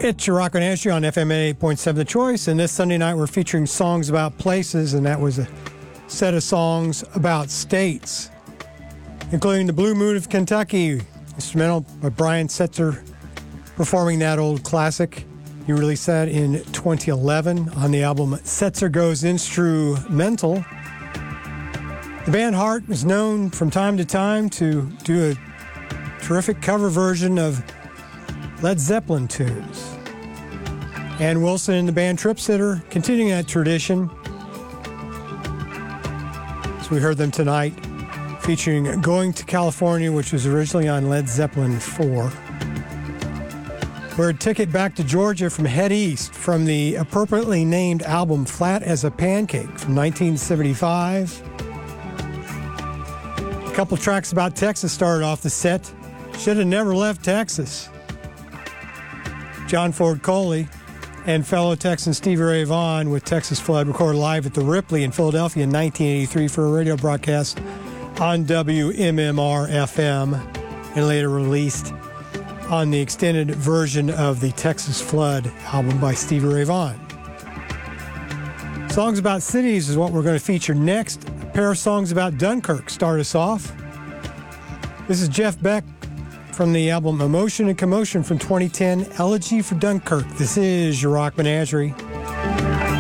It's your Rock Menagerie on FM 8.7 The Choice, and this Sunday night we're featuring songs about places, and that was a set of songs about states, including The Blue Moon of Kentucky, instrumental by Brian Setzer, performing that old classic. He released that in 2011 on the album Setzer Goes Instrumental. The band Heart was known from time to time to do a terrific cover version of Led Zeppelin tunes. Ann Wilson and the band Trip Sitter continuing that tradition. So we heard them tonight featuring Going to California, which was originally on Led Zeppelin 4. We're a ticket back to Georgia from Head East from the appropriately named album Flat as a Pancake from 1975. A couple tracks about Texas started off the set. Should have never left Texas. John Ford Coley and fellow Texan Stevie Ray Vaughan with Texas Flood, recorded live at the Ripley in Philadelphia in 1983 for a radio broadcast on WMMR-FM, and later released on the extended version of the Texas Flood album by Stevie Ray Vaughan. Songs about cities is what we're going to feature next. A pair of songs about Dunkirk start us off. This is Jeff Beck from the album Emotion and Commotion from 2010, Elegy for Dunkirk. This is your Rock Menagerie.